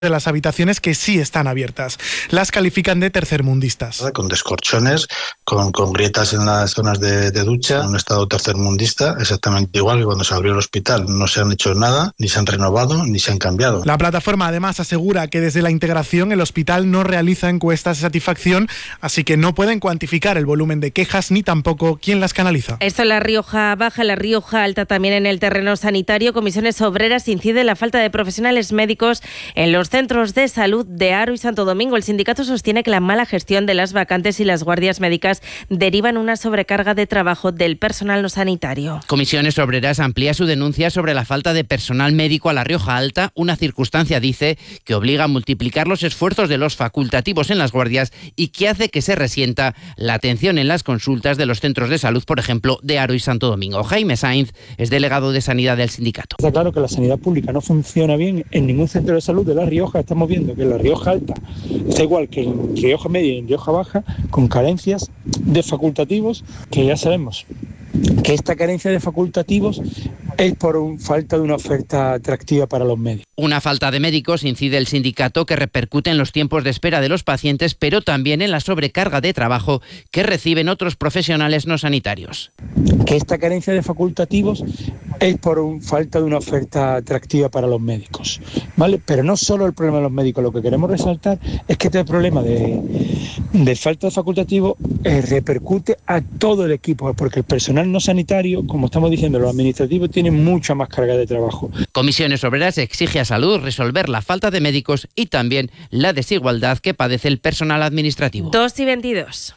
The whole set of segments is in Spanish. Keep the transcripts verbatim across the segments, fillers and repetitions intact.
de las habitaciones que sí están abiertas. Las califican de tercermundistas. Con descorchones, con, con grietas en las zonas de, de ducha, un estado tercermundista, exactamente igual que cuando se abrió el hospital. No se han hecho nada, ni se han renovado, ni se han cambiado. La plataforma además asegura que desde la integración el hospital no realiza encuestas de satisfacción, así que no pueden cuantificar el volumen de quejas ni tampoco quién las canaliza. Esto en la Rioja Baja, la Rioja Alta también en el terreno sanitario. Comisiones Obreras incide en la falta de profesionales médicos en los centros de salud de Haro y Santo Domingo. El sindicato sostiene que la mala gestión de las vacantes y las guardias médicas derivan una sobrecarga de trabajo del personal no sanitario. Comisiones Obreras amplía su denuncia sobre la falta de personal médico a la Rioja Alta, una circunstancia, dice, que obliga a multiplicar los esfuerzos de los facultativos en las guardias y que hace que se resienta la atención en las consultas de los centros de salud, por ejemplo, de Haro y Santo Domingo. Jaime Sainz es delegado de Sanidad del sindicato. Está claro que la sanidad pública no funciona bien en ningún centro de salud de La Rioja. Estamos viendo que en La Rioja Alta está igual que en Rioja Media y en Rioja Baja, con carencias de facultativos, que ya sabemos que esta carencia de facultativos es por un, falta de una oferta atractiva para los médicos. Una falta de médicos, incide el sindicato, que repercute en los tiempos de espera de los pacientes, pero también en la sobrecarga de trabajo que reciben otros profesionales no sanitarios. Que esta carencia de facultativos es por un, falta de una oferta atractiva para los médicos, ¿vale? Pero no solo el problema de los médicos, lo que queremos resaltar es que este problema de, de falta de facultativos eh, repercute a todo el equipo, porque el personal no sanitario, como estamos diciendo, los administrativos tienen mucha más carga de trabajo. Comisiones Obreras exige a Salud resolver la falta de médicos y también la desigualdad que padece el personal administrativo. dos y veintidós.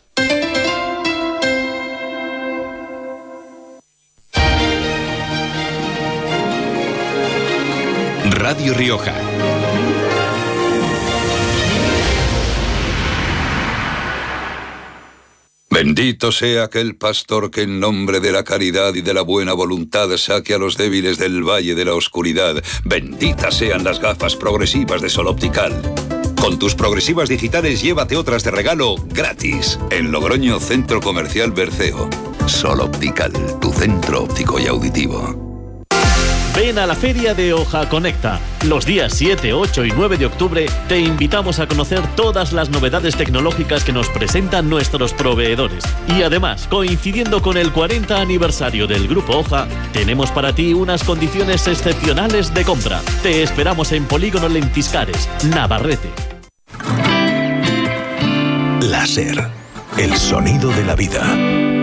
Radio Rioja. Bendito sea aquel pastor que en nombre de la caridad y de la buena voluntad saque a los débiles del valle de la oscuridad. Benditas sean las gafas progresivas de Sol Optical. Con tus progresivas digitales llévate otras de regalo gratis. En Logroño, Centro Comercial Berceo. Sol Optical, tu centro óptico y auditivo. Ven a la Feria de Hoja Conecta. Los días siete, ocho y nueve de octubre te invitamos a conocer todas las novedades tecnológicas que nos presentan nuestros proveedores. Y además, coincidiendo con el cuarenta aniversario del Grupo Hoja, tenemos para ti unas condiciones excepcionales de compra. Te esperamos en Polígono Lentiscares, Navarrete. Láser, el sonido de la vida.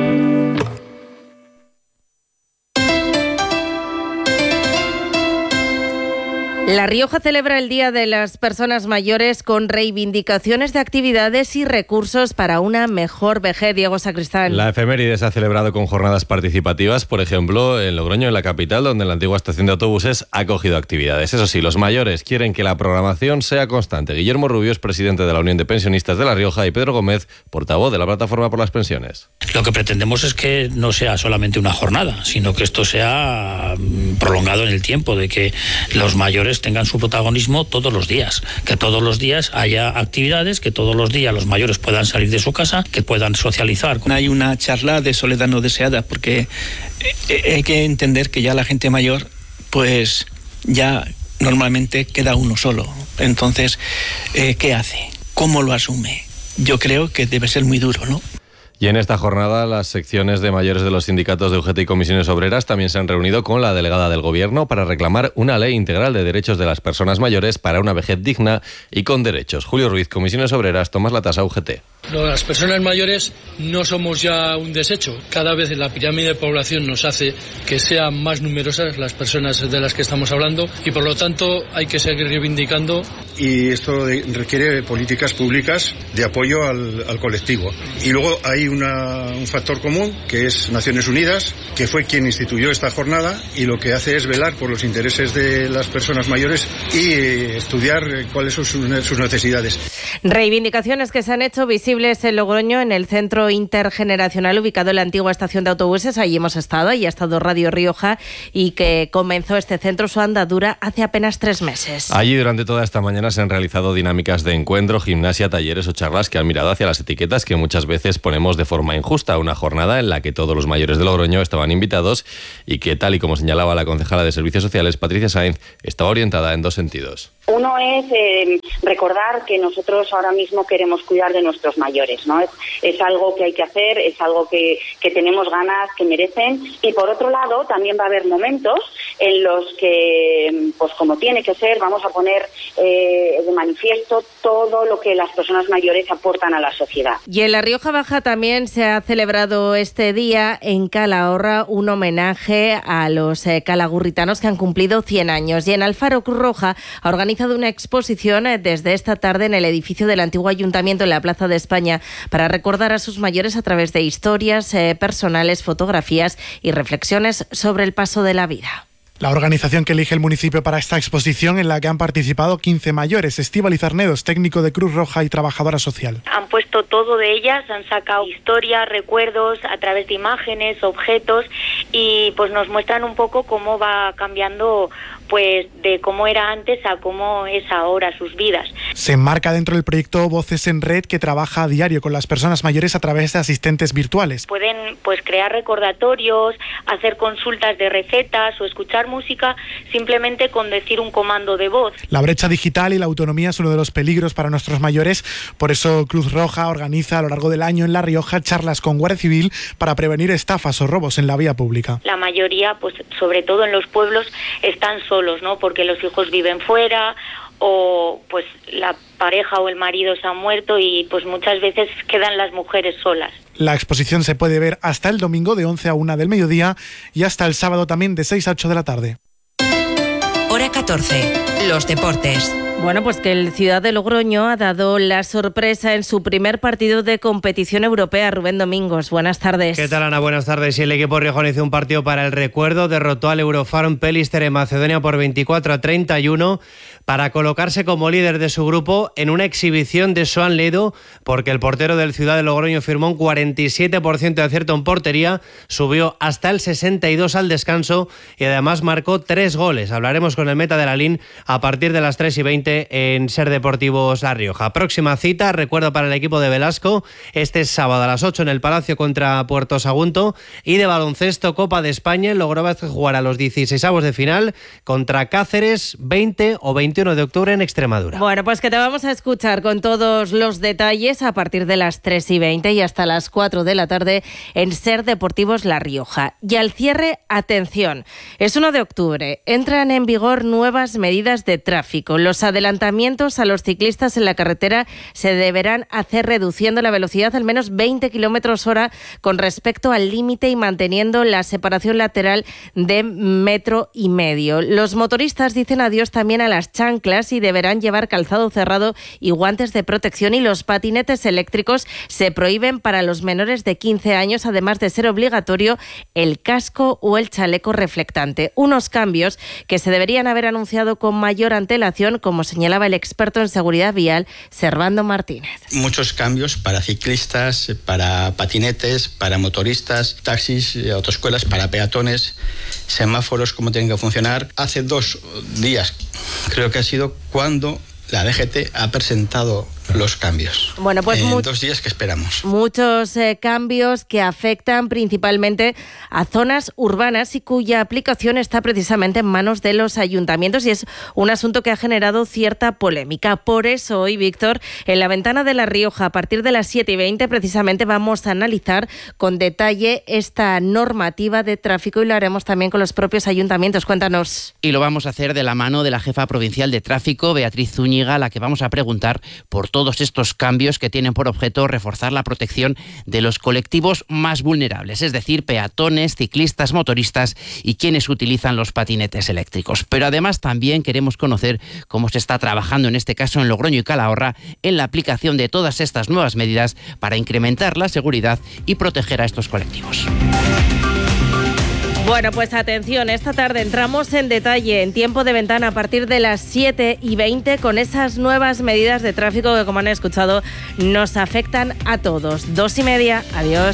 La Rioja celebra el Día de las Personas Mayores con reivindicaciones de actividades y recursos para una mejor vejez. Diego Sacristán. La efeméride se ha celebrado con jornadas participativas, por ejemplo, en Logroño, en la capital, donde la antigua estación de autobuses ha acogido actividades. Eso sí, los mayores quieren que la programación sea constante. Guillermo Rubio es presidente de la Unión de Pensionistas de La Rioja y Pedro Gómez, portavoz de la Plataforma por las Pensiones. Lo que pretendemos es que no sea solamente una jornada, sino que esto sea prolongado en el tiempo, de que los mayores tengan su protagonismo todos los días, que todos los días haya actividades, que todos los días los mayores puedan salir de su casa, que puedan socializar. Hay una charla de soledad no deseada, porque hay que entender que ya la gente mayor, pues ya normalmente queda uno solo. Entonces, ¿qué hace? ¿Cómo lo asume? Yo creo que debe ser muy duro, ¿no? Y en esta jornada, las secciones de mayores de los sindicatos de U G T y comisiones obreras también se han reunido con la delegada del Gobierno para reclamar una ley integral de derechos de las personas mayores para una vejez digna y con derechos. Julio Ruiz, comisiones obreras, Tomás Latasa, U G T. Las personas mayores no somos ya un desecho. Cada vez la pirámide de población nos hace que sean más numerosas las personas de las que estamos hablando y por lo tanto hay que seguir reivindicando. Y esto de, requiere políticas públicas de apoyo al, al colectivo. Y luego hay una, un factor común que es Naciones Unidas, que fue quien instituyó esta jornada y lo que hace es velar por los intereses de las personas mayores y eh, estudiar cuáles son sus, sus necesidades. Reivindicaciones que se han hecho visibles en Logroño, en el centro intergeneracional ubicado en la antigua estación de autobuses. Allí hemos estado, allí ha estado Radio Rioja y que comenzó este centro su andadura hace apenas tres meses. Allí durante toda esta mañana se han realizado dinámicas de encuentro, gimnasia, talleres o charlas que han mirado hacia las etiquetas que muchas veces ponemos de de forma injusta, una jornada en la que todos los mayores de Logroño estaban invitados y que, tal y como señalaba la concejala de Servicios Sociales, Patricia Sainz, estaba orientada en dos sentidos. Uno es eh, recordar que nosotros ahora mismo queremos cuidar de nuestros mayores, ¿no? Es, es algo que hay que hacer, es algo que, que tenemos ganas, que merecen. Y por otro lado, también va a haber momentos en los que, pues como tiene que ser, vamos a poner eh, de manifiesto todo lo que las personas mayores aportan a la sociedad. Y en La Rioja Baja también se ha celebrado este día en Calahorra un homenaje a los eh, calagurritanos que han cumplido cien años. Y en Alfaro Cruz Roja ha organizado una exposición desde esta tarde en el edificio del antiguo ayuntamiento en la Plaza de España para recordar a sus mayores a través de historias eh, personales, fotografías y reflexiones sobre el paso de la vida. La organización que elige el municipio para esta exposición, en la que han participado quince mayores. Estíbaliz Arnedos, técnico de Cruz Roja y trabajadora social. Han puesto todo de ellas, han sacado historias, recuerdos a través de imágenes, objetos, y pues nos muestran un poco cómo va cambiando, pues de cómo era antes a cómo es ahora sus vidas. Se enmarca dentro del proyecto Voces en Red, que trabaja a diario con las personas mayores a través de asistentes virtuales. Pueden pues crear recordatorios, hacer consultas de recetas o escuchar música simplemente con decir un comando de voz. La brecha digital y la autonomía es uno de los peligros para nuestros mayores. Por eso Cruz Roja organiza a lo largo del año en La Rioja charlas con Guardia Civil para prevenir estafas o robos en la vía pública. La mayoría, pues sobre todo en los pueblos, están solos, ¿no? Porque los hijos viven fuera o pues la pareja o el marido se han muerto y pues muchas veces quedan las mujeres solas. La exposición se puede ver hasta el domingo de once a una del mediodía y hasta el sábado también de seis a ocho de la tarde. Hora catorce. Los deportes. Bueno, pues que el Ciudad de Logroño ha dado la sorpresa en su primer partido de competición europea. Rubén Domingos, buenas tardes. ¿Qué tal, Ana? Buenas tardes. Y el equipo riojano hizo un partido para el recuerdo. Derrotó al Eurofarm Pelister en Macedonia por veinticuatro a treinta y uno para colocarse como líder de su grupo en una exhibición de Soan Ledo, porque el portero del Ciudad de Logroño firmó un cuarenta y siete por ciento de acierto en portería, subió hasta el sesenta y dos al descanso y además marcó tres goles. Hablaremos con el meta de la L I N a partir de las tres y veinte en Ser Deportivos La Rioja. Próxima cita, recuerdo para el equipo de Velasco, este sábado a las ocho en el Palacio contra Puerto Sagunto. Y de baloncesto, Copa de España, logró jugar a los dieciseisavos de final contra Cáceres, veinte o veintiuno de octubre en Extremadura. Bueno, pues que te vamos a escuchar con todos los detalles a partir de las tres y veinte y hasta las cuatro de la tarde en Ser Deportivos La Rioja. Y al cierre, atención, es uno de octubre, entran en vigor nuevas medidas de tráfico. Los adelantamientos a los ciclistas en la carretera se deberán hacer reduciendo la velocidad al menos veinte kilómetros hora con respecto al límite y manteniendo la separación lateral de metro y medio. Los motoristas dicen adiós también a las chanclas y deberán llevar calzado cerrado y guantes de protección, y los patinetes eléctricos se prohíben para los menores de quince años, además de ser obligatorio el casco o el chaleco reflectante. Unos cambios que se deberían haber anunciado con mayor antelación, como señalaba el experto en seguridad vial, Servando Martínez. Muchos cambios para ciclistas, para patinetes, para motoristas, taxis, autoescuelas, para peatones, semáforos, cómo tienen que funcionar. Hace dos días, creo que ha sido cuando la D G T ha presentado los cambios. Bueno, pues en mu- dos días que esperamos. Muchos eh, cambios que afectan principalmente a zonas urbanas y cuya aplicación está precisamente en manos de los ayuntamientos, y es un asunto que ha generado cierta polémica. Por eso hoy, Víctor, en la ventana de La Rioja, a partir de las siete y veinte, precisamente vamos a analizar con detalle esta normativa de tráfico y lo haremos también con los propios ayuntamientos. Cuéntanos. Y lo vamos a hacer de la mano de la jefa provincial de tráfico, Beatriz Zúñiga, a la que vamos a preguntar por todo todos estos cambios que tienen por objeto reforzar la protección de los colectivos más vulnerables, es decir, peatones, ciclistas, motoristas y quienes utilizan los patinetes eléctricos. Pero además también queremos conocer cómo se está trabajando en este caso en Logroño y Calahorra en la aplicación de todas estas nuevas medidas para incrementar la seguridad y proteger a estos colectivos. Bueno, pues atención, esta tarde entramos en detalle en tiempo de ventana a partir de las siete y veinte con esas nuevas medidas de tráfico que, como han escuchado, nos afectan a todos. Dos y media, adiós.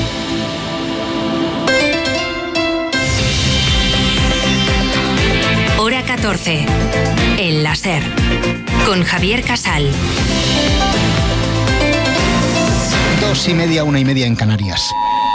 Hora catorce, en la Ser, con Javier Casal. Dos y media, una y media en Canarias.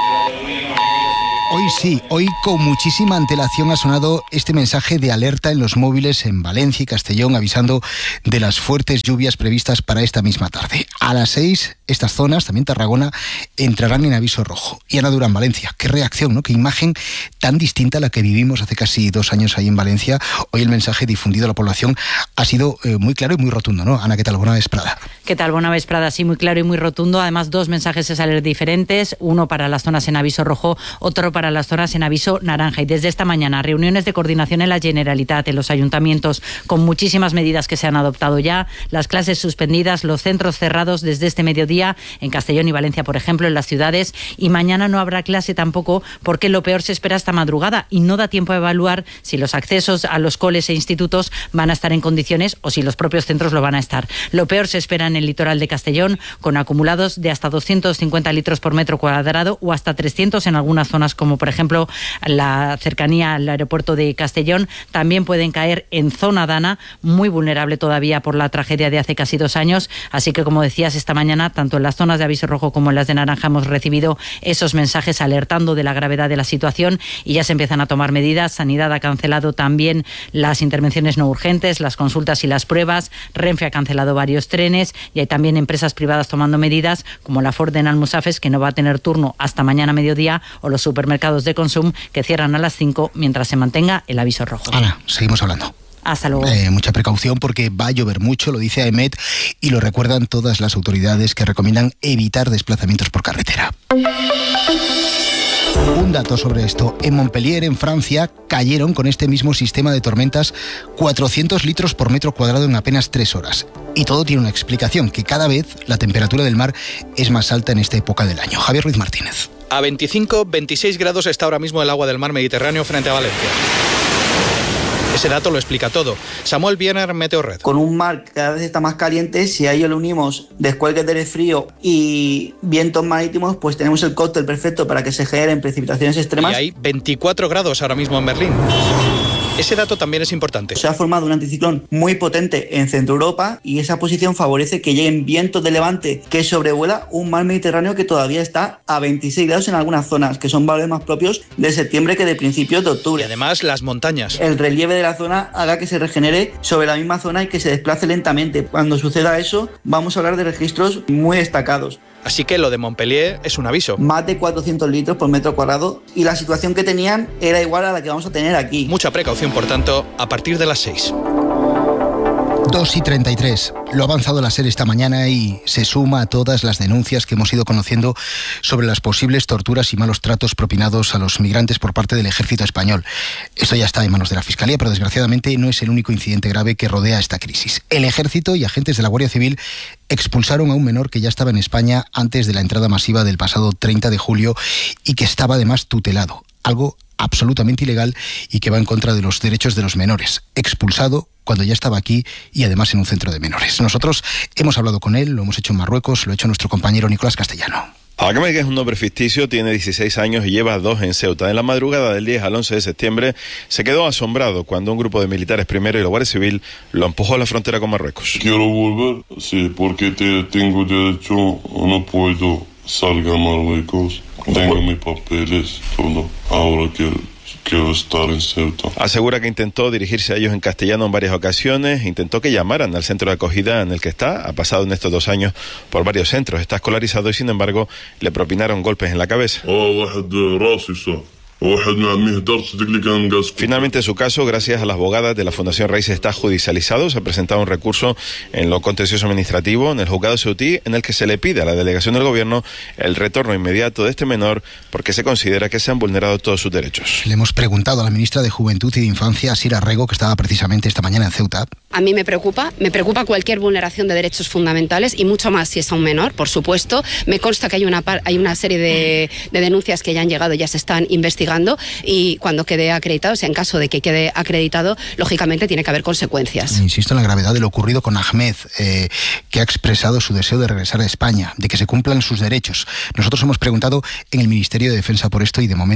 Hoy sí, hoy con muchísima antelación ha sonado este mensaje de alerta en los móviles en Valencia y Castellón, avisando de las fuertes lluvias previstas para esta misma tarde. A las seis, estas zonas, también Tarragona, entrarán en aviso rojo. Y Ana Durán, Valencia, qué reacción, ¿no? Qué imagen tan distinta a la que vivimos hace casi dos años ahí en Valencia. Hoy el mensaje difundido a la población ha sido eh, muy claro y muy rotundo, ¿no? Ana, ¿qué tal? Buena vesprada. ¿Qué tal? Buena vesprada, sí, muy claro y muy rotundo. Además, dos mensajes de alerta diferentes, uno para las zonas en aviso rojo, otro para las zonas en aviso naranja. Y desde esta mañana, reuniones de coordinación en la Generalitat, en los ayuntamientos, con muchísimas medidas que se han adoptado ya, las clases suspendidas, los centros cerrados desde este mediodía, en Castellón y Valencia, por ejemplo, en las ciudades, y mañana no habrá clase tampoco, porque lo peor se espera esta madrugada y no da tiempo a evaluar si los accesos a los coles e institutos van a estar en condiciones o si los propios centros lo van a estar. Lo peor se espera en el litoral de Castellón, con acumulados de hasta doscientos cincuenta litros por metro cuadrado o hasta trescientos en algunas zonas, como por ejemplo la cercanía al aeropuerto de Castellón. También pueden caer en zona Dana, muy vulnerable todavía por la tragedia de hace casi dos años. Así que, como decías, esta mañana, tanto en las zonas de aviso rojo como en las de naranja, hemos recibido esos mensajes alertando de la gravedad de la situación y ya se empiezan a tomar medidas. Sanidad ha cancelado también las intervenciones no urgentes, las consultas y las pruebas. Renfe ha cancelado varios trenes y hay también empresas privadas tomando medidas, como la Ford en Almusafes, que no va a tener turno hasta mañana mediodía, o los supermercados de Consum, que cierran a las cinco mientras se mantenga el aviso rojo. Ana, seguimos hablando. Hasta luego. Eh, mucha precaución porque va a llover mucho, lo dice AEMET y lo recuerdan todas las autoridades, que recomiendan evitar desplazamientos por carretera. Un dato sobre esto. En Montpellier, en Francia, cayeron con este mismo sistema de tormentas cuatrocientos litros por metro cuadrado en apenas tres horas. Y todo tiene una explicación, que cada vez la temperatura del mar es más alta en esta época del año. Javier Ruiz Martínez. A veinticinco, veintiséis grados está ahora mismo el agua del mar Mediterráneo frente a Valencia. Ese dato lo explica todo. Samuel Biener, Meteorred. Con un mar que cada vez está más caliente, si a ello le unimos descuelgues de frío y vientos marítimos, pues tenemos el cóctel perfecto para que se generen precipitaciones extremas. Y hay veinticuatro grados ahora mismo en Berlín. Ese dato también es importante. Se ha formado un anticiclón muy potente en Centro Europa y esa posición favorece que lleguen vientos de levante que sobrevuela un mar Mediterráneo que todavía está a veintiséis grados en algunas zonas, que son valores más propios de septiembre que de principios de octubre. Y además las montañas. El relieve de la zona haga que se regenere sobre la misma zona y que se desplace lentamente. Cuando suceda eso, vamos a hablar de registros muy destacados. Así que lo de Montpellier es un aviso. Más de cuatrocientos litros por metro cuadrado y la situación que tenían era igual a la que vamos a tener aquí. Mucha precaución, por tanto, a partir de las seis. dos y treinta y tres. Lo ha avanzado la SER esta mañana y se suma a todas las denuncias que hemos ido conociendo sobre las posibles torturas y malos tratos propinados a los migrantes por parte del ejército español. Esto ya está en manos de la Fiscalía, pero desgraciadamente no es el único incidente grave que rodea esta crisis. El ejército y agentes de la Guardia Civil expulsaron a un menor que ya estaba en España antes de la entrada masiva del pasado treinta de julio y que estaba además tutelado. Algo absolutamente ilegal y que va en contra de los derechos de los menores. Expulsado cuando ya estaba aquí y además en un centro de menores. Nosotros hemos hablado con él, lo hemos hecho en Marruecos, lo ha hecho nuestro compañero Nicolás Castellano. Hakame, que es un nombre ficticio, tiene dieciséis años y lleva dos en Ceuta. En la madrugada del diez al once de septiembre se quedó asombrado cuando un grupo de militares primero y la Guardia Civil lo empujó a la frontera con Marruecos. Quiero volver, sí, porque te, tengo derecho, no puedo salir a Marruecos. Tengo mis papeles, todo. Ahora quiero, quiero estar en Ceuta. Asegura que intentó dirigirse a ellos en castellano en varias ocasiones, intentó que llamaran al centro de acogida en el que está, ha pasado en estos dos años por varios centros, está escolarizado y sin embargo le propinaron golpes en la cabeza. Finalmente su caso, gracias a las abogadas de la Fundación Raíces, está judicializado. Se ha presentado un recurso en lo contencioso administrativo en el juzgado ceutí en el que se le pide a la delegación del gobierno el retorno inmediato de este menor porque se considera que se han vulnerado todos sus derechos. Le hemos preguntado a la ministra de Juventud y de Infancia, Sira Rego, que estaba precisamente esta mañana en Ceuta. A mí me preocupa, me preocupa cualquier vulneración de derechos fundamentales y mucho más si es a un menor, por supuesto. Me consta que hay una, par, hay una serie de, de denuncias que ya han llegado, ya se están investigando y cuando quede acreditado, o sea, en caso de que quede acreditado, lógicamente tiene que haber consecuencias. Insisto en la gravedad de lo ocurrido con Ahmed, eh, que ha expresado su deseo de regresar a España, de que se cumplan sus derechos. Nosotros hemos preguntado en el Ministerio de Defensa por esto y de momento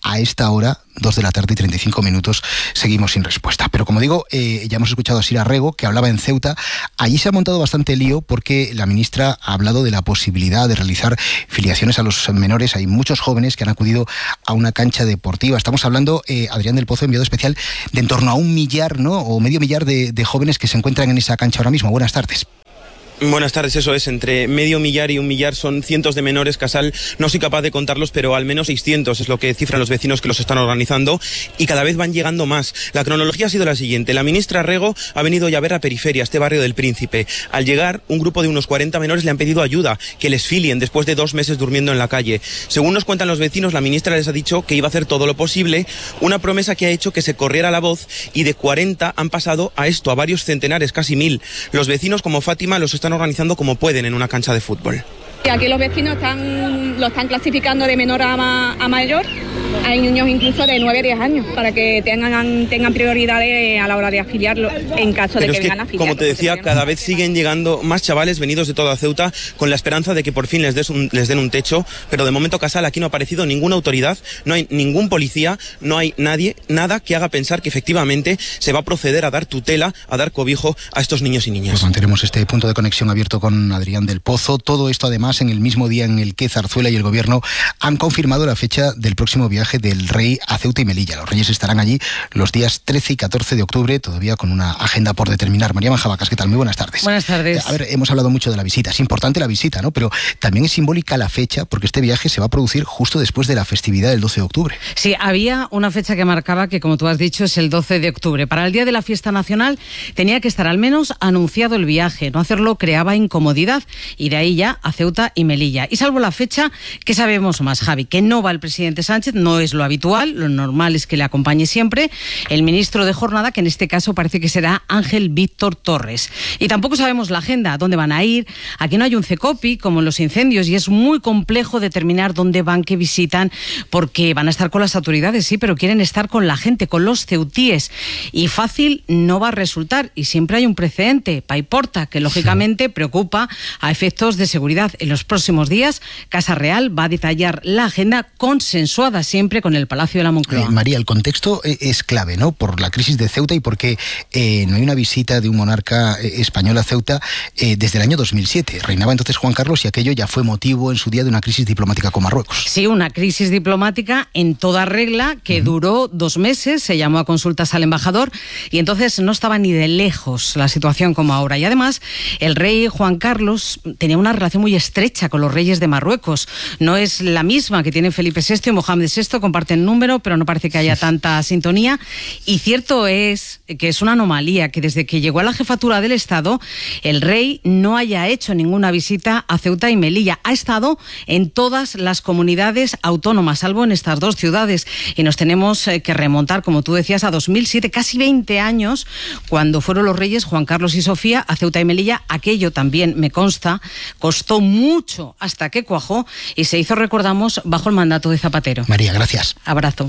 a esta hora, dos de la tarde y treinta y cinco minutos, seguimos sin respuesta. Pero como digo, eh, ya hemos escuchado a Sira Rego, que hablaba en Ceuta. Allí se ha montado bastante lío porque la ministra ha hablado de la posibilidad de realizar filiaciones a los menores. Hay muchos jóvenes que han acudido a una cancha deportiva. Estamos hablando, eh, Adrián del Pozo, enviado especial, de en torno a un millar, ¿no?, o medio millar de, de jóvenes que se encuentran en esa cancha ahora mismo. Buenas tardes. Buenas tardes, eso es, entre medio millar y un millar son cientos de menores, Casal, no soy capaz de contarlos, pero al menos seiscientos es lo que cifran los vecinos que los están organizando y cada vez van llegando más. La cronología ha sido la siguiente: la ministra Rego ha venido ya a ver a Periferia, este barrio del Príncipe. Al llegar, un grupo de unos cuarenta menores le han pedido ayuda, que les filien después de dos meses durmiendo en la calle. Según nos cuentan los vecinos, la ministra les ha dicho que iba a hacer todo lo posible, una promesa que ha hecho que se corriera la voz, y de cuarenta han pasado a esto, a varios centenares, casi mil. Los vecinos, como Fátima, los están organizando como pueden en una cancha de fútbol. Y aquí los vecinos están, lo están clasificando de menor a, ma, a mayor. Hay niños incluso de nueve a diez años para que tengan, tengan prioridades a la hora de afiliarlo en caso Pero de que, es que vengan a afiliar. Como te decía, cada vez siguen llegando más chavales venidos de toda Ceuta con la esperanza de que por fin les, des un, les den un techo, pero de momento, Casal, aquí no ha aparecido ninguna autoridad, no hay ningún policía, no hay nadie, nada que haga pensar que efectivamente se va a proceder a dar tutela, a dar cobijo a estos niños y niñas. Pues mantenemos este punto de conexión abierto con Adrián del Pozo. Todo esto además en el mismo día en el que Zarzuela y el Gobierno han confirmado la fecha del próximo viaje del Rey a Ceuta y Melilla. Los Reyes estarán allí los días trece y catorce de octubre, todavía con una agenda por determinar. María Manjabacas, ¿qué tal? Muy buenas tardes. Buenas tardes. A ver, hemos hablado mucho de la visita. Es importante la visita, ¿no? Pero también es simbólica la fecha, porque este viaje se va a producir justo después de la festividad del doce de octubre. Sí, había una fecha que marcaba que, como tú has dicho, es el doce de octubre. Para el día de la fiesta nacional tenía que estar al menos anunciado el viaje. No hacerlo creaba incomodidad, y de ahí ya a Ceuta y Melilla. Y salvo la fecha, ¿qué sabemos más, Javi? Que no va el presidente Sánchez, no es lo habitual, lo normal es que le acompañe siempre el ministro de Jornada, que en este caso parece que será Ángel Víctor Torres. Y tampoco sabemos la agenda, dónde van a ir. Aquí no hay un CECOPI como en los incendios y es muy complejo determinar dónde van, qué visitan, porque van a estar con las autoridades, sí, pero quieren estar con la gente, con los ceutíes. Y fácil no va a resultar, y siempre hay un precedente, Paiporta, que lógicamente preocupa a efectos de seguridad. En los próximos días, Casa Real va a detallar la agenda consensuada siempre con el Palacio de la Moncloa. Eh, María, el contexto es clave, ¿no? Por la crisis de Ceuta y porque eh, no hay una visita de un monarca eh, español a Ceuta eh, desde el año dos mil siete. Reinaba entonces Juan Carlos y aquello ya fue motivo en su día de una crisis diplomática con Marruecos. Sí, una crisis diplomática en toda regla que uh-huh. duró dos meses, se llamó a consultas al embajador y entonces no estaba ni de lejos la situación como ahora. Y además, el rey Juan Carlos tenía una relación muy estrecha con los reyes de Marruecos. No es la misma que tiene Felipe sexto y Mohamed sexto, comparten número, pero no parece que haya tanta sintonía. Y cierto es que es una anomalía que desde que llegó a la jefatura del Estado, el rey no haya hecho ninguna visita a Ceuta y Melilla. Ha estado en todas las comunidades autónomas, salvo en estas dos ciudades. Y nos tenemos que remontar, como tú decías, a dos mil siete, casi veinte años, cuando fueron los reyes Juan Carlos y Sofía a Ceuta y Melilla. Aquello también, me consta, costó mucho hasta que cuajó y se hizo, recordamos, bajo el mandato de Zapatero. María, gracias. Abrazo.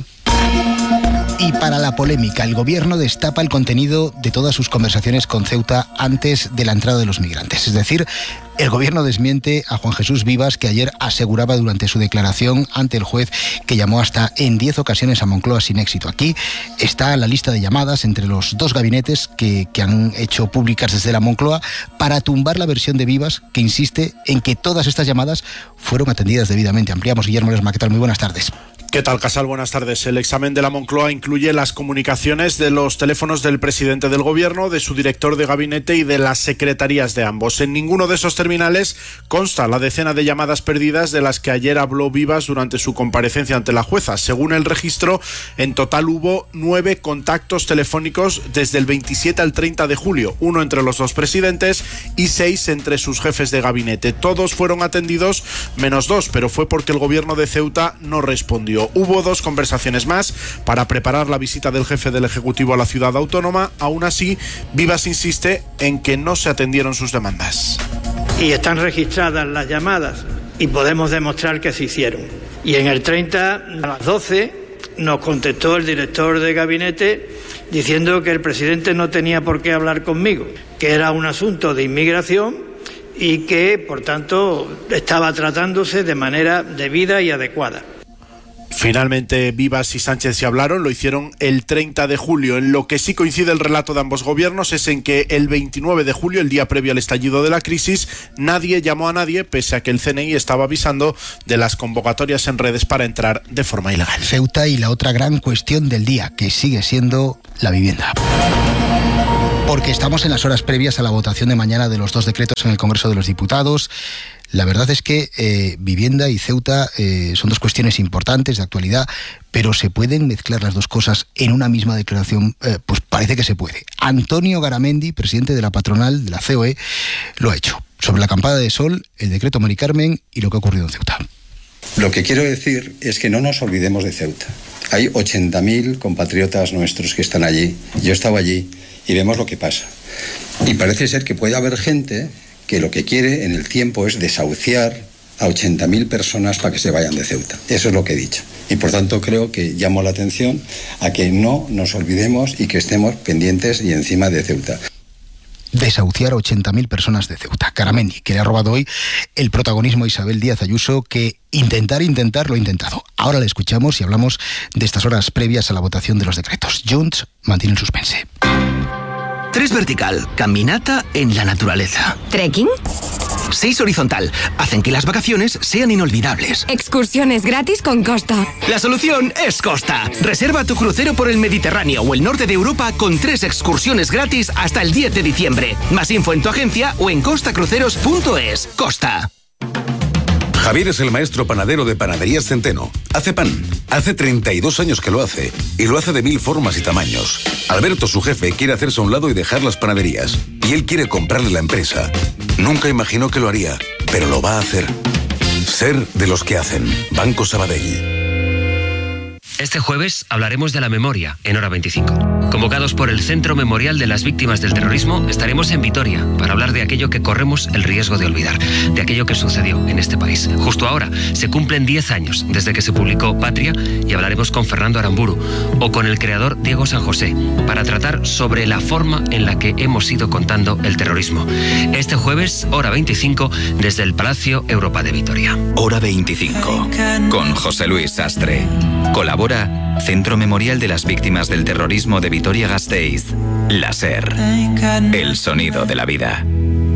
Y para la polémica, el Gobierno destapa el contenido de todas sus conversaciones con Ceuta antes de la entrada de los migrantes. Es decir, el Gobierno desmiente a Juan Jesús Vivas, que ayer aseguraba durante su declaración ante el juez que llamó hasta en diez ocasiones a Moncloa sin éxito. Aquí está la lista de llamadas entre los dos gabinetes que, que han hecho públicas desde la Moncloa para tumbar la versión de Vivas, que insiste en que todas estas llamadas fueron atendidas debidamente. Ampliamos, Guillermo Lesma, ¿qué tal? Muy buenas tardes. ¿Qué tal, Casal? Buenas tardes. El examen de la Moncloa incluye las comunicaciones de los teléfonos del presidente del Gobierno, de su director de gabinete y de las secretarías de ambos. En ninguno de esos terminales consta la decena de llamadas perdidas de las que ayer habló Vivas durante su comparecencia ante la jueza. Según el registro, en total hubo nueve contactos telefónicos desde el veintisiete al treinta de julio, uno entre los dos presidentes y seis entre sus jefes de gabinete. Todos fueron atendidos menos dos, pero fue porque el Gobierno de Ceuta no respondió. Hubo dos conversaciones más para preparar la visita del jefe del Ejecutivo a la ciudad autónoma. Aún así, Vivas insiste en que no se atendieron sus demandas. Y están registradas las llamadas y podemos demostrar que se hicieron. Y en el treinta, a las doce, nos contestó el director de gabinete diciendo que el presidente no tenía por qué hablar conmigo, que era un asunto de inmigración y que, por tanto, estaba tratándose de manera debida y adecuada. Finalmente, Vivas y Sánchez se hablaron, lo hicieron el treinta de julio. En lo que sí coincide el relato de ambos gobiernos es en que el veintinueve de julio, el día previo al estallido de la crisis, nadie llamó a nadie, pese a que el C N I estaba avisando de las convocatorias en redes para entrar de forma ilegal. Ceuta y la otra gran cuestión del día, que sigue siendo la vivienda. Porque estamos en las horas previas a la votación de mañana de los dos decretos en el Congreso de los Diputados. La verdad es que eh, vivienda y Ceuta eh, son dos cuestiones importantes de actualidad, pero ¿se pueden mezclar las dos cosas en una misma declaración? Eh, pues parece que se puede. Antonio Garamendi, presidente de la patronal de la C O E, lo ha hecho. Sobre la acampada de sol, el decreto Mari Carmen y lo que ha ocurrido en Ceuta. Lo que quiero decir es que no nos olvidemos de Ceuta. Hay ochenta mil compatriotas nuestros que están allí. Yo he estado allí y vemos lo que pasa. Y parece ser que puede haber gente que lo que quiere en el tiempo es desahuciar a ochenta mil personas para que se vayan de Ceuta. Eso es lo que he dicho. Y por tanto creo que llamo la atención a que no nos olvidemos y que estemos pendientes y encima de Ceuta. Desahuciar a ochenta mil personas de Ceuta. Garamendi, que le ha robado hoy el protagonismo a Isabel Díaz Ayuso, que intentar, intentar, lo ha intentado. Ahora le escuchamos y hablamos de estas horas previas a la votación de los decretos. Junts mantiene el suspense. Tres vertical, caminata en la naturaleza. ¿Trekking? Seis horizontal, hacen que las vacaciones sean inolvidables. Excursiones gratis con Costa. La solución es Costa. Reserva tu crucero por el Mediterráneo o el norte de Europa con tres excursiones gratis hasta el diez de diciembre. Más info en tu agencia o en costa cruceros punto es. Costa. Javier es el maestro panadero de Panaderías Centeno. Hace pan. Hace treinta y dos años que lo hace. Y lo hace de mil formas y tamaños. Alberto, su jefe, quiere hacerse a un lado y dejar las panaderías. Y él quiere comprarle la empresa. Nunca imaginó que lo haría, pero lo va a hacer. Ser de los que hacen. Banco Sabadell. Este jueves hablaremos de la memoria en Hora veinticinco. Convocados por el Centro Memorial de las Víctimas del Terrorismo, estaremos en Vitoria para hablar de aquello que corremos el riesgo de olvidar, de aquello que sucedió en este país. Justo ahora se cumplen diez años desde que se publicó Patria y hablaremos con Fernando Aramburu o con el creador Diego San José para tratar sobre la forma en la que hemos ido contando el terrorismo. Este jueves, Hora veinticinco, desde el Palacio Europa de Vitoria. Hora veinticinco, con José Luis Sastre. Colabora Centro Memorial de las Víctimas del Terrorismo de Vitoria-Gasteiz. La SER. El sonido de la vida.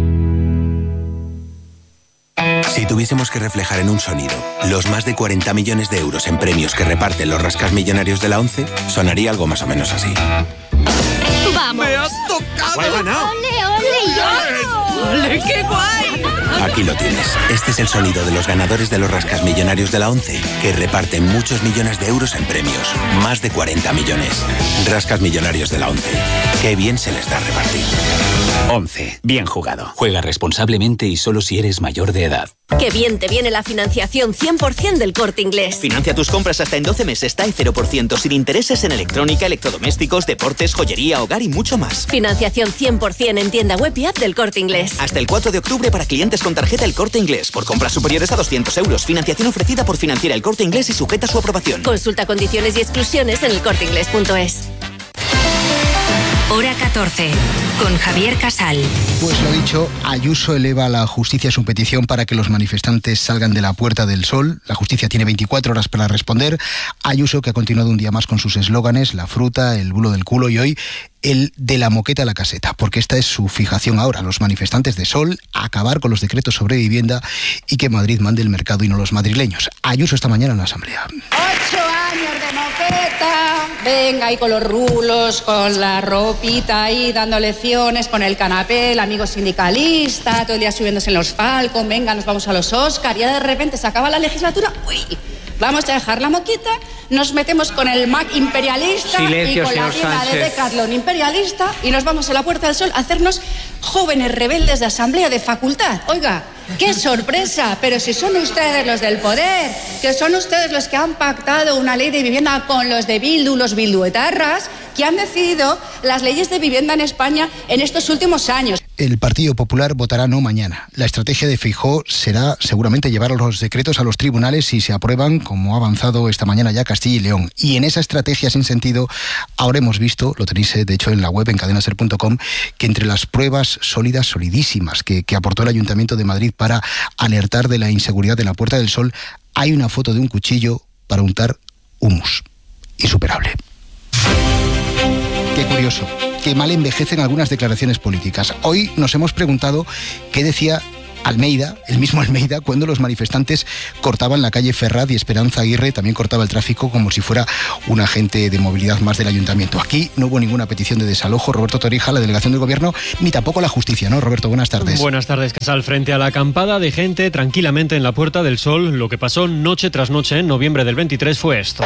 Si tuviésemos que reflejar en un sonido los más de cuarenta millones de euros en premios que reparten los rascasmillonarios de la ONCE, sonaría algo más o menos así. ¡Vamos! ¡Me has tocado! ¡He ganado! ¡Ole, ole, yo! ¡Ole, qué guay! Aquí lo tienes. Este es el sonido de los ganadores de los rascasmillonarios de la ONCE, que reparten muchos millones de euros en premios. Más de cuarenta millones. Rascasmillonarios de la ONCE. Qué bien se les da repartir. ONCE. Bien jugado. Juega responsablemente y solo si eres mayor de edad. ¡Qué bien te viene la financiación cien por ciento del Corte Inglés! Financia tus compras hasta en doce meses, T A E cero por ciento, sin intereses en electrónica, electrodomésticos, deportes, joyería, hogar y mucho más. Financiación cien por ciento en tienda web y app del Corte Inglés. Hasta el cuatro de octubre para clientes con tarjeta El Corte Inglés. Por compras superiores a doscientos euros. Financiación ofrecida por Financiera El Corte Inglés y sujeta a su aprobación. Consulta condiciones y exclusiones en el corte inglés punto es. Hora catorce, con Javier Casal. Pues lo dicho, Ayuso eleva a la justicia su petición para que los manifestantes salgan de la Puerta del Sol. La justicia tiene veinticuatro horas para responder. Ayuso, que ha continuado un día más con sus eslóganes, la fruta, el bulo del culo, y hoy el de la moqueta a la caseta, porque esta es su fijación ahora. Los manifestantes de Sol, acabar con los decretos sobre vivienda y que Madrid mande el mercado y no los madrileños. Ayuso esta mañana en la Asamblea. Ocho años de moqueta, venga ahí con los rulos, con la ropita ahí dando lecciones, con el canapé, el amigo sindicalista, todo el día subiéndose en los Falcon, venga, nos vamos a los Oscar, y ya de repente se acaba la legislatura, uy, vamos a dejar la moquita, nos metemos con el Mac imperialista. Silencio, y con la tienda de Decathlon imperialista y nos vamos a la Puerta del Sol a hacernos jóvenes rebeldes de asamblea de facultad. Oiga, ¡qué sorpresa! Pero si son ustedes los del poder, que son ustedes los que han pactado una ley de vivienda con los de Bildu, los bilduetarras, que han decidido las leyes de vivienda en España en estos últimos años. El Partido Popular votará no mañana. La estrategia de Feijóo será seguramente llevar los decretos a los tribunales si se aprueban, como ha avanzado esta mañana ya Castilla y León. Y en esa estrategia sin sentido, ahora hemos visto, lo tenéis de hecho en la web, en cadena ser punto com, que entre las pruebas sólidas, solidísimas, que, que aportó el Ayuntamiento de Madrid para alertar de la inseguridad de la Puerta del Sol, hay una foto de un cuchillo para untar humus. Insuperable. Qué curioso, qué mal envejecen algunas declaraciones políticas. Hoy nos hemos preguntado qué decía Almeida, el mismo Almeida, cuando los manifestantes cortaban la calle Ferraz y Esperanza Aguirre también cortaba el tráfico como si fuera un agente de movilidad más del ayuntamiento. Aquí no hubo ninguna petición de desalojo, Roberto Torija, la delegación del gobierno, ni tampoco la justicia, ¿no? Roberto, buenas tardes. Buenas tardes, Casal. Frente a la acampada de gente tranquilamente en la Puerta del Sol, lo que pasó noche tras noche en noviembre del veintitrés fue esto.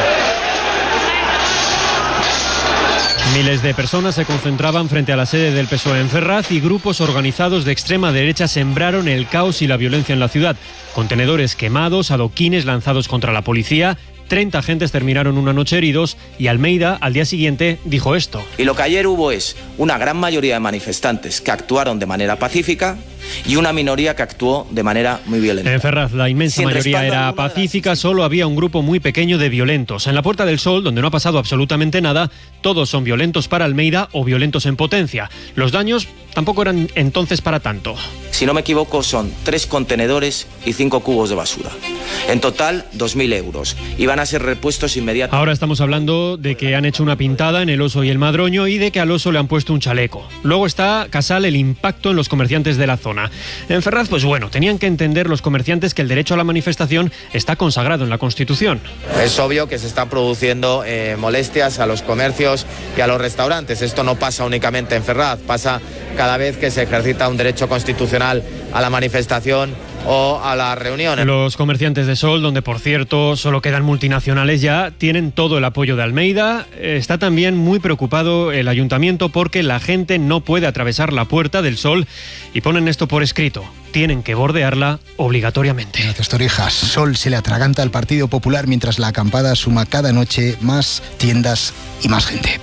Miles de personas se concentraban frente a la sede del P S O E en Ferraz y grupos organizados de extrema derecha sembraron el caos y la violencia en la ciudad. Contenedores quemados, adoquines lanzados contra la policía, treinta agentes terminaron una noche heridos y Almeida al día siguiente dijo esto. Y lo que ayer hubo es una gran mayoría de manifestantes que actuaron de manera pacífica y una minoría que actuó de manera muy violenta. En Ferraz la inmensa Sin mayoría era pacífica, solo había un grupo muy pequeño de violentos. En la Puerta del Sol, donde no ha pasado absolutamente nada, todos son violentos para Almeida o violentos en potencia. Los daños tampoco eran entonces para tanto. Si no me equivoco, son tres contenedores y cinco cubos de basura. En total, dos mil euros. Y van a ser repuestos inmediatamente. Ahora estamos hablando de que han hecho una pintada en el Oso y el Madroño y de que al Oso le han puesto un chaleco. Luego está, Casal, el impacto en los comerciantes de la zona. En Ferraz, pues bueno, tenían que entender los comerciantes que el derecho a la manifestación está consagrado en la Constitución. Es obvio que se están produciendo eh, molestias a los comercios y a los restaurantes. Esto no pasa únicamente en Ferraz, pasa cada vez que se ejercita un derecho constitucional a la manifestación o a la reunión. Los comerciantes de Sol, donde por cierto solo quedan multinacionales ya, tienen todo el apoyo de Almeida. Está también muy preocupado el ayuntamiento porque la gente no puede atravesar la Puerta del Sol y ponen esto por escrito. Tienen que bordearla obligatoriamente. Gracias, Torijas. Sol se le atraganta al Partido Popular mientras la acampada suma cada noche más tiendas y más gente.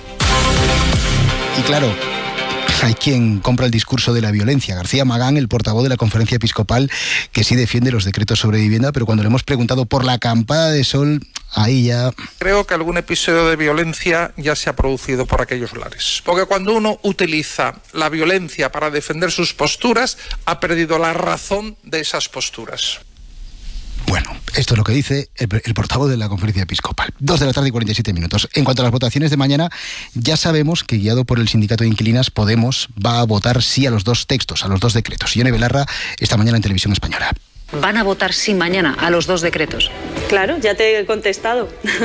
Y claro, hay quien compra el discurso de la violencia. García Magán, el portavoz de la Conferencia Episcopal, que sí defiende los decretos sobre vivienda, pero cuando le hemos preguntado por la acampada de Sol, ahí ya... Creo que algún episodio de violencia ya se ha producido por aquellos lares. Porque cuando uno utiliza la violencia para defender sus posturas, ha perdido la razón de esas posturas. Bueno, esto es lo que dice el, el portavoz de la Conferencia Episcopal. Dos de la tarde y cuarenta y siete minutos. En cuanto a las votaciones de mañana, ya sabemos que, guiado por el sindicato de inquilinas, Podemos va a votar sí a los dos textos, a los dos decretos. Ione Belarra, esta mañana en Televisión Española. ¿Van a votar sí mañana a los dos decretos? Claro, ya te he contestado.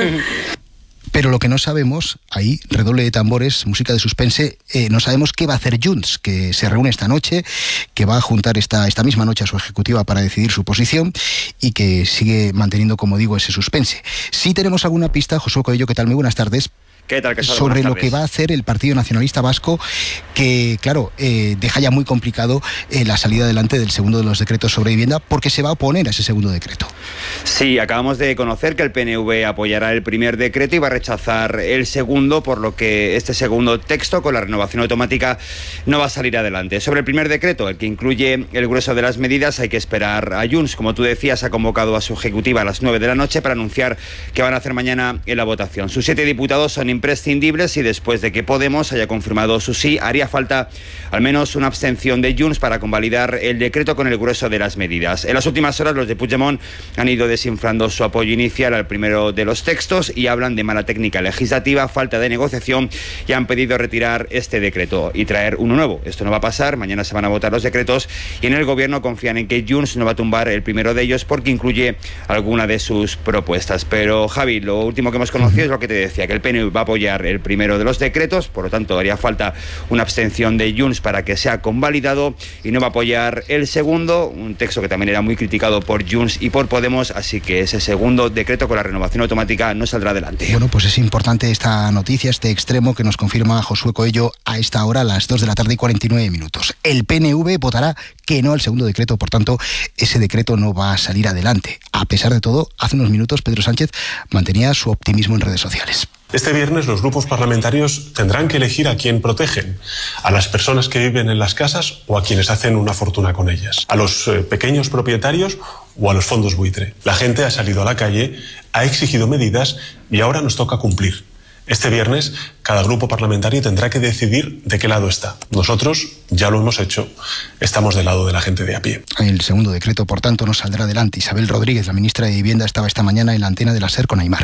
Pero lo que no sabemos, ahí, redoble de tambores, música de suspense, eh, no sabemos qué va a hacer Junts, que se reúne esta noche, que va a juntar esta, esta misma noche a su ejecutiva para decidir su posición y que sigue manteniendo, como digo, ese suspense. Sí tenemos alguna pista, Josué Coello, ¿qué tal? Muy buenas tardes. ¿Qué tal, Casal? Sobre lo que va a hacer el Partido Nacionalista Vasco, que, claro, eh, deja ya muy complicado eh, la salida adelante del segundo de los decretos sobre vivienda, porque se va a oponer a ese segundo decreto. Sí, acabamos de conocer que el P N V apoyará el primer decreto y va a rechazar el segundo, por lo que este segundo texto, con la renovación automática, no va a salir adelante. Sobre el primer decreto, el que incluye el grueso de las medidas, hay que esperar a Junts. Como tú decías, ha convocado a su ejecutiva a las nueve de la noche para anunciar que van a hacer mañana en la votación. Sus siete diputados son imprescindibles y después de que Podemos haya confirmado su sí, haría falta al menos una abstención de Junts para convalidar el decreto con el grueso de las medidas. En las últimas horas los de Puigdemont han ido desinflando su apoyo inicial al primero de los textos y hablan de mala técnica legislativa, falta de negociación y han pedido retirar este decreto y traer uno nuevo. Esto no va a pasar, mañana se van a votar los decretos y en el gobierno confían en que Junts no va a tumbar el primero de ellos porque incluye alguna de sus propuestas. Pero Javi, lo último que hemos conocido es lo que te decía, que el P N V va a apoyar el primero de los decretos, por lo tanto haría falta una abstención de Junts para que sea convalidado y no va a apoyar el segundo, un texto que también era muy criticado por Junts y por Podemos, así que ese segundo decreto con la renovación automática no saldrá adelante. Bueno, pues es importante esta noticia, este extremo que nos confirma Josué Coello a esta hora, a las dos de la tarde y cuarenta y nueve minutos. El P N V votará que no al segundo decreto, por tanto, ese decreto no va a salir adelante. A pesar de todo, hace unos minutos Pedro Sánchez mantenía su optimismo en redes sociales. Este viernes los grupos parlamentarios tendrán que elegir a quién protegen, a las personas que viven en las casas o a quienes hacen una fortuna con ellas, a los eh, pequeños propietarios o a los fondos buitre. La gente ha salido a la calle, ha exigido medidas y ahora nos toca cumplir. Este viernes cada grupo parlamentario tendrá que decidir de qué lado está. Nosotros ya lo hemos hecho, estamos del lado de la gente de a pie. El segundo decreto, por tanto, no saldrá adelante. Isabel Rodríguez, la ministra de Vivienda, estaba esta mañana en la antena de la SER con Aimar.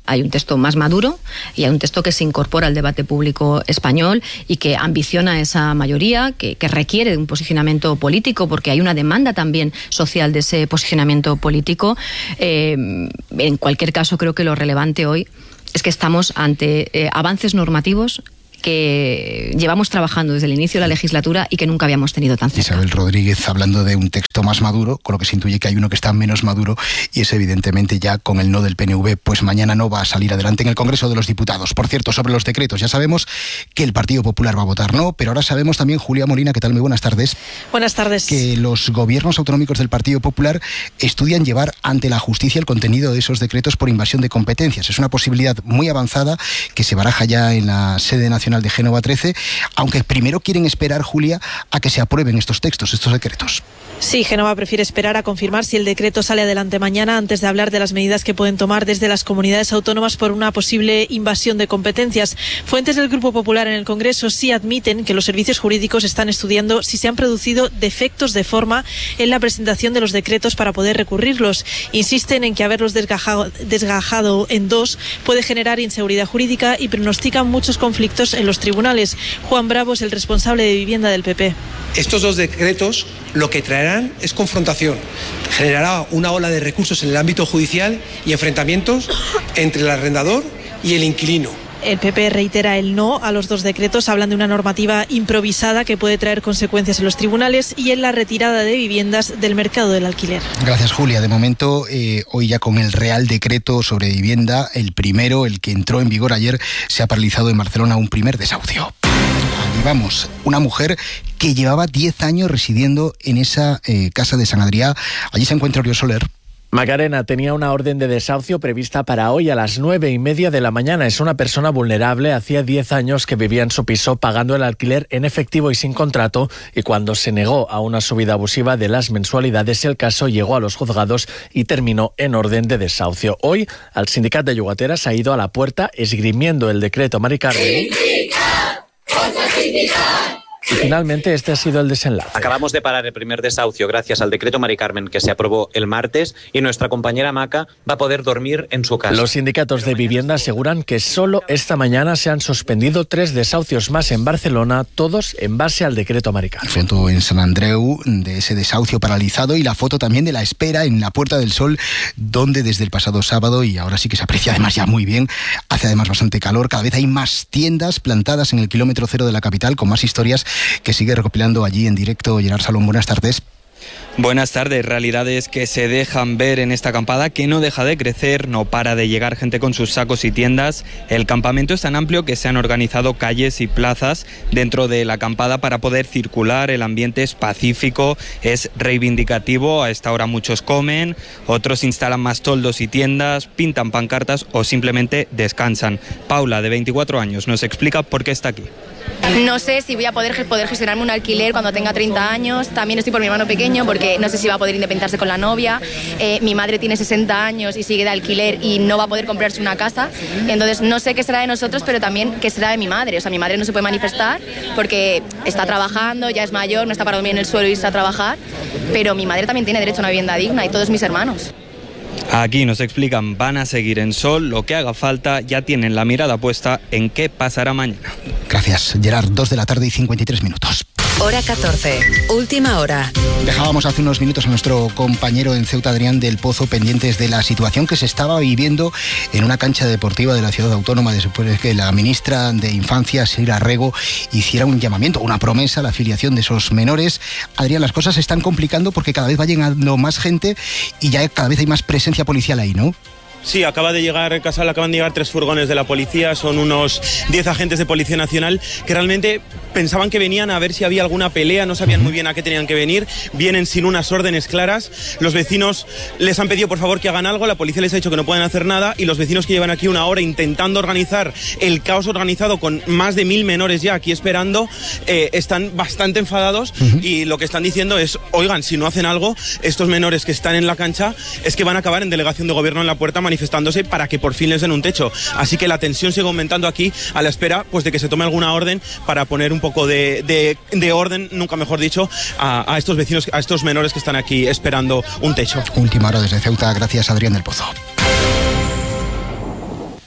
Hay un texto más maduro y hay un texto que se incorpora al debate público español y que ambiciona esa mayoría, que, que requiere de un posicionamiento político, porque hay una demanda también social de ese posicionamiento político. Eh, en cualquier caso, creo que lo relevante hoy es que estamos ante eh, avances normativos que llevamos trabajando desde el inicio de la legislatura y que nunca habíamos tenido tan cerca. Isabel Rodríguez hablando de un texto más maduro, con lo que se intuye que hay uno que está menos maduro, y es evidentemente ya con el no del P N V, pues mañana no va a salir adelante en el Congreso de los Diputados. Por cierto, sobre los decretos, ya sabemos que el Partido Popular va a votar no, pero ahora sabemos también, Julia Molina, ¿qué tal? Muy buenas tardes. Buenas tardes. Que los gobiernos autonómicos del Partido Popular estudian llevar ante la justicia el contenido de esos decretos por invasión de competencias. Es una posibilidad muy avanzada que se baraja ya en la sede nacional de Génova trece, aunque primero quieren esperar, Julia, a que se aprueben estos textos, estos decretos. Sí, Génova prefiere esperar a confirmar si el decreto sale adelante mañana antes de hablar de las medidas que pueden tomar desde las comunidades autónomas por una posible invasión de competencias. Fuentes del Grupo Popular en el Congreso sí admiten que los servicios jurídicos están estudiando si se han producido defectos de forma en la presentación de los decretos para poder recurrirlos. Insisten en que haberlos desgajado, desgajado en dos puede generar inseguridad jurídica y pronostican muchos conflictos en los tribunales. Juan Bravo es el responsable de vivienda del P P. Estos dos decretos lo que traerán es confrontación. Generará una ola de recursos en el ámbito judicial y enfrentamientos entre el arrendador y el inquilino. El P P reitera el no a los dos decretos, hablan de una normativa improvisada que puede traer consecuencias en los tribunales y en la retirada de viviendas del mercado del alquiler. Gracias, Julia. De momento, eh, hoy ya con el Real Decreto sobre vivienda, el primero, el que entró en vigor ayer, se ha paralizado en Barcelona un primer desahucio. Allí vamos, una mujer que llevaba diez años residiendo en esa eh, casa de San Adrià. Allí se encuentra Oriol Soler. Macarena tenía una orden de desahucio prevista para hoy a las nueve y media de la mañana. Es una persona vulnerable. Hacía diez años que vivía en su piso pagando el alquiler en efectivo y sin contrato, y cuando se negó a una subida abusiva de las mensualidades, el caso llegó a los juzgados y terminó en orden de desahucio. Hoy, el sindicato de llogateras ha ido a la puerta esgrimiendo el decreto Mari Carmen. Y finalmente este ha sido el desenlace. Acabamos de parar el primer desahucio gracias al decreto Mari Carmen que se aprobó el martes, y nuestra compañera Maca va a poder dormir en su casa. Los sindicatos de vivienda aseguran que solo esta mañana se han suspendido tres desahucios más en Barcelona, todos en base al decreto Mari Carmen. Foto en Sant Andreu de ese desahucio paralizado y la foto también de la espera en la Puerta del Sol, donde desde el pasado sábado, y ahora sí que se aprecia además ya muy bien, hace además bastante calor, cada vez hay más tiendas plantadas en el kilómetro cero de la capital con más historias que sigue recopilando allí en directo Gerard Salón. Buenas tardes. Buenas tardes. Realidades que se dejan ver en esta acampada, que no deja de crecer, no para de llegar gente con sus sacos y tiendas. El campamento es tan amplio que se han organizado calles y plazas dentro de la acampada para poder circular. El ambiente es pacífico, es reivindicativo. A esta hora muchos comen, otros instalan más toldos y tiendas, pintan pancartas o simplemente descansan. Paula, de veinticuatro años, nos explica por qué está aquí. No sé si voy a poder, poder gestionarme un alquiler cuando tenga treinta años. También estoy por mi hermano pequeño porque no sé si va a poder independizarse con la novia. Eh, mi madre tiene sesenta años y sigue de alquiler y no va a poder comprarse una casa. Entonces no sé qué será de nosotros, pero también qué será de mi madre. O sea, mi madre no se puede manifestar porque está trabajando, ya es mayor, no está para dormir en el suelo y irse a trabajar. Pero mi madre también tiene derecho a una vivienda digna, y todos mis hermanos. Aquí nos explican, van a seguir en Sol, lo que haga falta, ya tienen la mirada puesta en qué pasará mañana. Gracias, Gerard. Dos de la tarde y cincuenta y tres minutos. Hora catorce, última hora. Dejábamos hace unos minutos a nuestro compañero en Ceuta, Adrián del Pozo, pendientes de la situación que se estaba viviendo en una cancha deportiva de la ciudad autónoma después de que la ministra de Infancia, Sira Rego, hiciera un llamamiento, una promesa a la afiliación de esos menores. Adrián, las cosas se están complicando porque cada vez va llegando más gente y ya cada vez hay más presencia policial ahí, ¿no? Sí, acaba de llegar, Casal, acaban de llegar tres furgones de la policía, son unos diez agentes de Policía Nacional que realmente pensaban que venían a ver si había alguna pelea, no sabían muy bien a qué tenían que venir, vienen sin unas órdenes claras, los vecinos les han pedido por favor que hagan algo, la policía les ha dicho que no pueden hacer nada, y los vecinos que llevan aquí una hora intentando organizar el caos organizado con más de mil menores ya aquí esperando, eh, están bastante enfadados. Uh-huh. Y lo que están diciendo es, oigan, si no hacen algo, estos menores que están en la cancha es que van a acabar en delegación de gobierno en la puerta manifestándose para que por fin les den un techo. Así que la tensión sigue aumentando aquí a la espera pues de que se tome alguna orden para poner un poco de, de, de orden, nunca mejor dicho, a, a estos vecinos, a estos menores que están aquí esperando un techo. Última hora desde Ceuta. Gracias, Adrián del Pozo.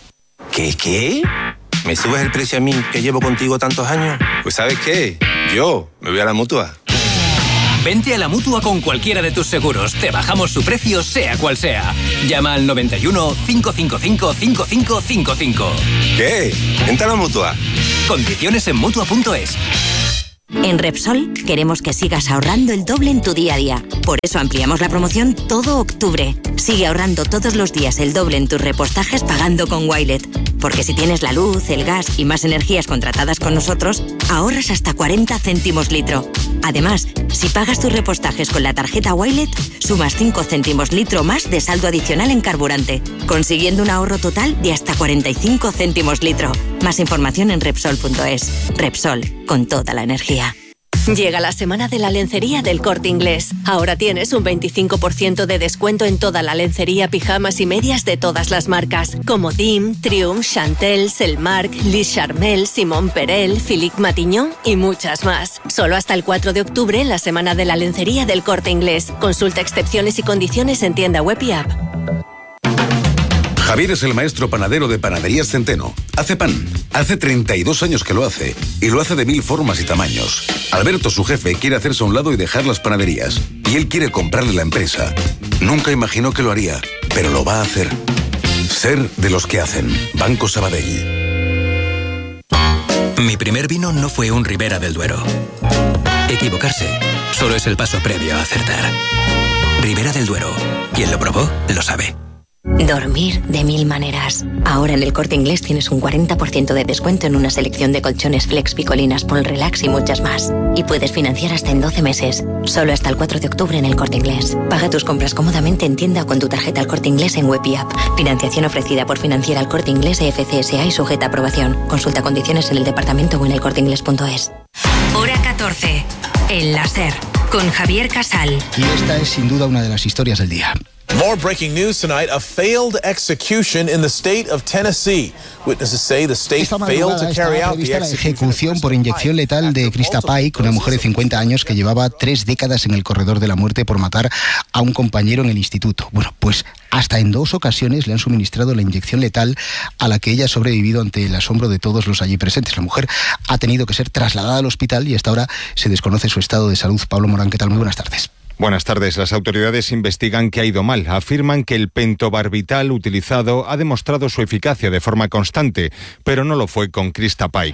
¿Qué, qué? ¿Me subes el precio a mí, que llevo contigo tantos años? Pues ¿sabes qué? Yo me voy a la Mutua. Vente a la Mutua con cualquiera de tus seguros. Te bajamos su precio, sea cual sea. Llama al noventa y uno, cinco cinco cinco, cinco cinco cinco cinco. ¿Qué? Vente a la Mutua. Condiciones en Mutua punto es. En Repsol queremos que sigas ahorrando el doble en tu día a día. Por eso ampliamos la promoción todo octubre. Sigue ahorrando todos los días el doble en tus repostajes pagando con Wilet. Porque si tienes la luz, el gas y más energías contratadas con nosotros, ahorras hasta cuarenta céntimos litro. Además, si pagas tus repostajes con la tarjeta Wilet, sumas cinco céntimos litro más de saldo adicional en carburante, consiguiendo un ahorro total de hasta cuarenta y cinco céntimos litro. Más información en Repsol punto es. Repsol, con toda la energía. Llega la semana de la lencería del Corte Inglés. Ahora tienes un veinticinco por ciento de descuento en toda la lencería, pijamas y medias de todas las marcas, como Dim, Triumph, Chantel, Selmark, Lis Charmel, Simon Perel, Philippe Matignon y muchas más. Solo hasta el cuatro de octubre en la semana de la lencería del Corte Inglés. Consulta excepciones y condiciones en tienda web y app. Javier es el maestro panadero de Panaderías Centeno. Hace pan. Hace treinta y dos años que lo hace. Y lo hace de mil formas y tamaños. Alberto, su jefe, quiere hacerse a un lado y dejar las panaderías. Y él quiere comprarle la empresa. Nunca imaginó que lo haría, pero lo va a hacer. Ser de los que hacen. Banco Sabadell. Mi primer vino no fue un Ribera del Duero. Equivocarse solo es el paso previo a acertar. Ribera del Duero. Quien lo probó, lo sabe. Dormir de mil maneras. Ahora en el Corte Inglés tienes un cuarenta por ciento de descuento en una selección de colchones Flex, Picolinas, Pol Relax y muchas más. Y puedes financiar hasta en doce meses. Solo hasta el cuatro de octubre en el Corte Inglés. Paga tus compras cómodamente en tienda o con tu tarjeta al Corte Inglés en web y app. Financiación ofrecida por Financiera al Corte Inglés E F C S A y sujeta a aprobación. Consulta condiciones en el departamento o en el corte inglés punto es. Hora catorce. El láser. Con Javier Casal. Y esta es sin duda una de las historias del día. More breaking news tonight, a failed execution in the state of Tennessee. Witnesses say the state failed to carry out the execution. La ejecución por inyección letal de Krista Pike, una mujer de cincuenta años que llevaba tres décadas en el corredor de la muerte por matar a un compañero en el instituto. Bueno, pues hasta en dos ocasiones le han suministrado la inyección letal a la que ella ha sobrevivido ante el asombro de todos los allí presentes. La mujer ha tenido que ser trasladada al hospital y hasta ahora se desconoce su estado de salud. Pablo Morán, ¿qué tal? Muy buenas tardes. Buenas tardes. Las autoridades investigan qué ha ido mal. Afirman que el pentobarbital utilizado ha demostrado su eficacia de forma constante, pero no lo fue con Krista Pike.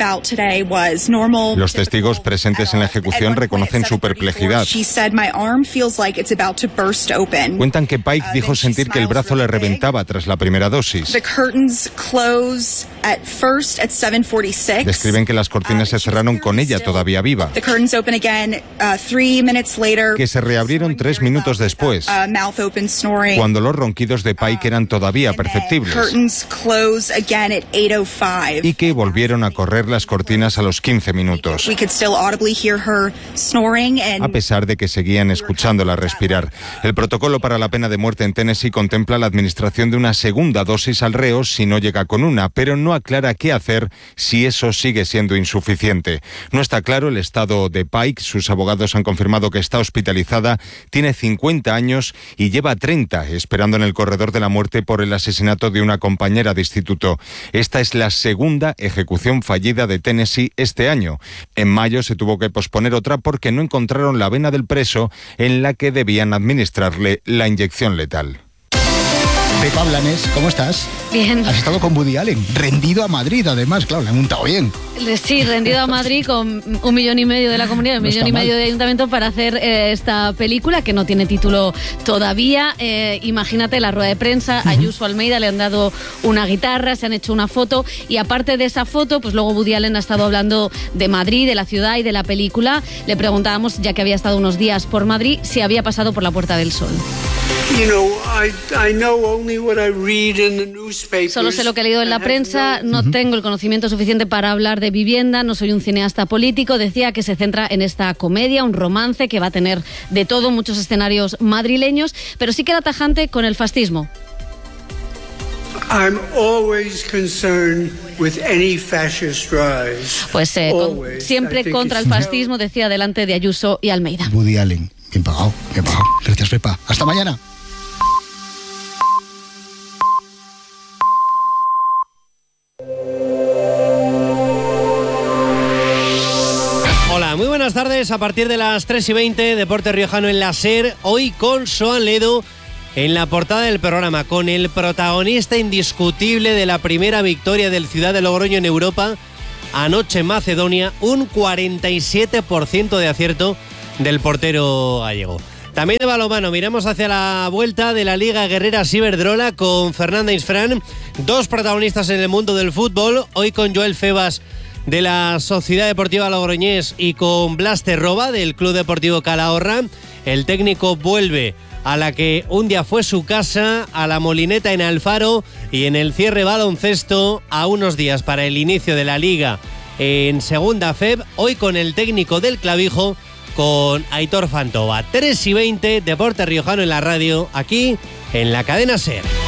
Los testigos presentes en la ejecución reconocen su perplejidad. Cuentan que Pike dijo sentir que el brazo le reventaba tras la primera dosis. Describen que las cortinas se cerraron con ella todavía viva, que se reabrieron tres minutos después, cuando los ronquidos de Pike eran todavía perceptibles, y que volvieron a correr las cortinas a los quince minutos, a pesar de que seguían escuchándola respirar. El protocolo para la pena de muerte en Tennessee contempla la administración de una segunda dosis al reo si no llega con una, pero no aclara qué hacer si eso sigue siendo insuficiente. No está claro el estado de Pike. Sus abogados han confirmado que está hospitalizada, tiene cincuenta años y lleva treinta esperando en el corredor de la muerte por el asesinato de una compañera de instituto. Esta es la segunda ejecución fallida de Tennessee este año. En mayo se tuvo que posponer otra porque no encontraron la vena del preso en la que debían administrarle la inyección letal. Pepa Blanes, ¿cómo estás? Bien. Has estado con Woody Allen, rendido a Madrid, además, claro, le han montado bien. Sí, rendido a Madrid con un millón y medio de la comunidad, un no millón y medio mal. de ayuntamiento para hacer eh, esta película que no tiene título todavía. Eh, imagínate la rueda de prensa, uh-huh. Ayuso Almeida le han dado una guitarra, se han hecho una foto y aparte de esa foto, pues luego Woody Allen ha estado hablando de Madrid, de la ciudad y de la película. Le preguntábamos, ya que había estado unos días por Madrid, si había pasado por la Puerta del Sol. You know, I, I know only what I read in the newspapers. Solo sé lo que he leído en la prensa, no uh-huh. tengo el conocimiento suficiente para hablar de vivienda, no soy un cineasta político. Decía que se centra en esta comedia, un romance que va a tener de todo, muchos escenarios madrileños, pero sí que era tajante con el fascismo. I'm always concerned with any fascist rise. Pues eh, con, siempre contra el fascismo, decía delante de Ayuso y Almeida. Woody Allen, bien pagado, bien pagado. Gracias, Pepa. Hasta mañana. buenas tardes. A partir de las tres y veinte, Deporte Riojano en la SER, hoy con Soan Ledo en la portada del programa, con el protagonista indiscutible de la primera victoria del Ciudad de Logroño en Europa, anoche en Macedonia, un cuarenta y siete por ciento de acierto del portero gallego. También de balonmano, miramos hacia la vuelta de la Liga Guerrera Ciberdrola con Fernanda Isfrán, dos protagonistas en el mundo del fútbol, hoy con Joel Febas de la Sociedad Deportiva Logroñés y con Blas Terroba del Club Deportivo Calahorra. El técnico vuelve a la que un día fue su casa, a la Molineta en Alfaro, y en el cierre baloncesto, a unos días para el inicio de la Liga en Segunda F E B, hoy con el técnico del Clavijo, con Aitor Fantova. tres y veinte, Deporte Riojano en la radio, aquí en la cadena SER.